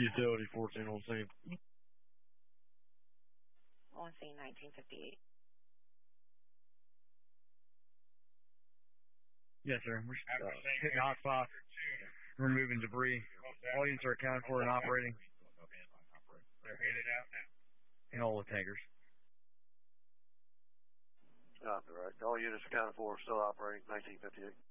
Utility 14 on scene. On scene 1958. Yes, sir. We're hitting hotspot, removing debris. All units are accounted for and operating. They're headed out now. And all the tankers. All right. All units accounted for, still operating, 1958.